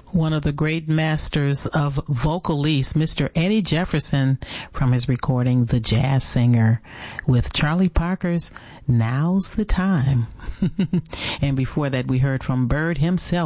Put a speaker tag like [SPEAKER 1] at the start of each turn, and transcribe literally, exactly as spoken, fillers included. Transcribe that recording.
[SPEAKER 1] One of the great masters of vocalese, Mister Eddie Jefferson, from his recording The Jazz Singer, with Charlie Parker's Now's the Time. And before that, we heard from Bird himself,